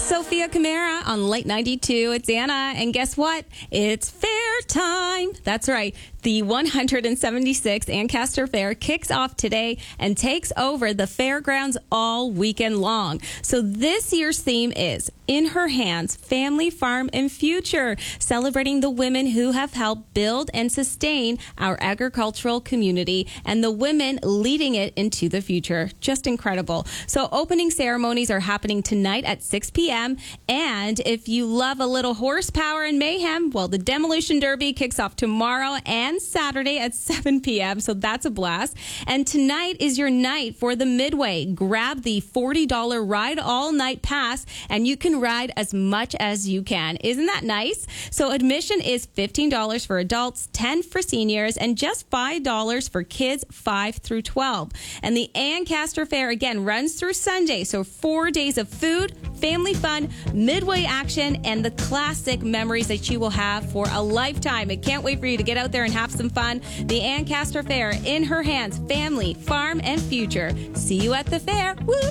Sophia Camara on Late 92. It's Anna, and guess what? It's fair time. That's right. The 176th Ancaster Fair kicks off today and takes over the fairgrounds all weekend long. So this year's theme is In Her Hands, Family, Farm, and Future, celebrating the women who have helped build and sustain our agricultural community and the women leading it into the future. Just incredible. So opening ceremonies are happening tonight at 6 p.m. And if you love a little horsepower and mayhem, well, the Demolition Derby kicks off tomorrow and Saturday at 7 p.m. So that's a blast. And tonight is your night for the Midway. Grab the $40 ride all night pass and you can ride as much as you can. Isn't that nice? So admission is $15 for adults, $10 for seniors, and just $5 for kids 5 through 12. And the Ancaster Fair again runs through Sunday. So 4 days of food, family fun, Midway action, and the classic memories that you will have for a lifetime. I can't wait for you to get out there and have some fun. The Ancaster Fair, In Her Hands, Family, Farm, and Future. See you at the fair. Woo!